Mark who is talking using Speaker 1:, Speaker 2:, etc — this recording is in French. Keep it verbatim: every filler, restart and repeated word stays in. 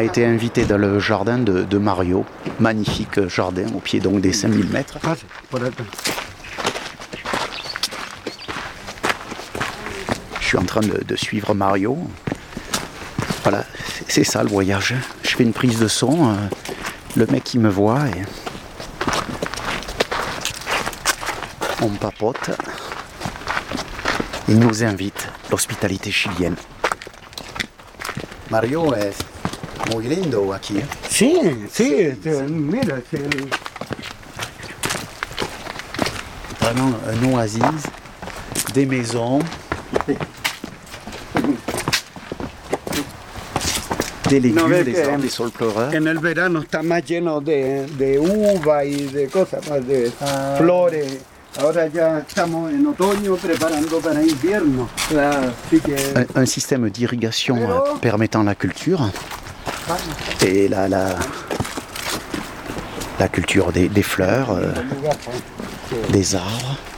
Speaker 1: a été invité dans le jardin de, de Mario. Magnifique jardin au pied donc des cinq mille mètres. Je suis en train de, de suivre Mario. Voilà, c'est ça le voyage. Je fais une prise de son, euh, le mec il me voit et on papote. Il nous invite, l'hospitalité chilienne. Mario es muy lindo aquí. ¿Eh?
Speaker 2: Sí, sí, sí, mira, sí.
Speaker 1: Vraiment un oasis, des maisons, des légumes,
Speaker 2: No ves
Speaker 1: des
Speaker 2: que
Speaker 1: arbres, des saules pleureurs.
Speaker 2: en el verano está más lleno de, de uva y de cosas más, de
Speaker 3: Ah.
Speaker 2: flores. Ahora ya estamos en otoño preparando para invierno. Así que
Speaker 1: Un, un système d'irrigation euh, permettant la culture et la, la, la culture des, des fleurs, euh, des arbres.